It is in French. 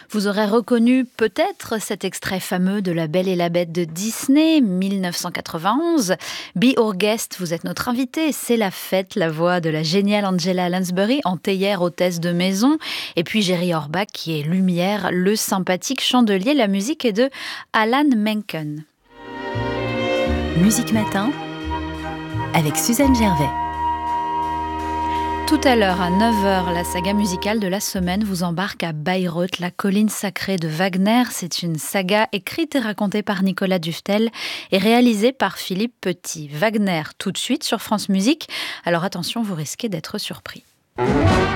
Vous aurez reconnu peut-être cet extrait fameux de La Belle et la Bête de Disney, 1991. Be Our Guest, vous êtes notre invité, c'est la fête, la voix de la géniale Angela Lansbury, en théière hôtesse de maison. Et puis Jerry Orbach qui est Lumière, le sympathique chandelier. La musique est de Alan Menken. Musique Matin avec Suzanne Gervais. Tout à l'heure, à 9h, la saga musicale de la semaine vous embarque à Bayreuth, la colline sacrée de Wagner. C'est une saga écrite et racontée par Nicolas Duftel et réalisée par Philippe Petit. Wagner, tout de suite sur France Musique. Alors attention, vous risquez d'être surpris.